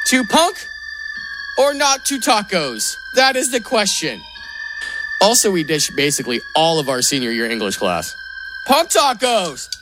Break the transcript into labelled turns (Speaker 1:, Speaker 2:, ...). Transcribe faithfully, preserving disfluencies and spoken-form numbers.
Speaker 1: To punk or not to tacos? That is the question. Also, we ditched basically all of our senior year English class. Punk tacos!